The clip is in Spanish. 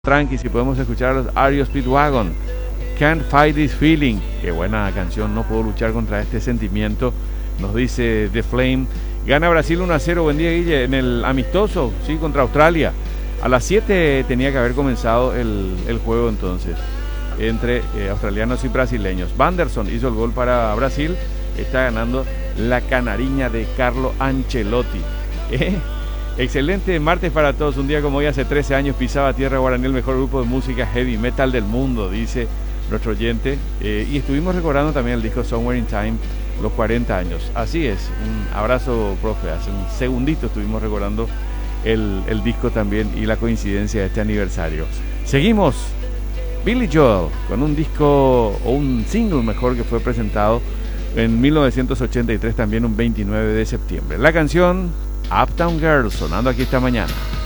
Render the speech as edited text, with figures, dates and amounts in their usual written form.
Tranqui, si podemos escuchar a los REO Speedwagon, Can't Fight This Feeling. Qué buena canción, no puedo luchar contra este sentimiento, nos dice The Flame. Gana Brasil 1-0, buen día Guille, en el amistoso, sí, contra Australia. A las 7 tenía que haber comenzado el juego entonces, entre australianos y brasileños. Vanderson hizo el gol para Brasil, está ganando la canariña de Carlo Ancelotti. Excelente martes para todos, un día como hoy hace 13 años pisaba Tierra Guaraní, el mejor grupo de música heavy metal del mundo, dice nuestro oyente, y estuvimos recordando también el disco Somewhere in Time, los 40 años, así es, un abrazo profe, hace un segundito estuvimos recordando el disco también y la coincidencia de este aniversario. Seguimos, Billy Joel, con un disco, o un single mejor, que fue presentado en 1983, también un 29 de septiembre. La canción Uptown Girl, sonando aquí esta mañana.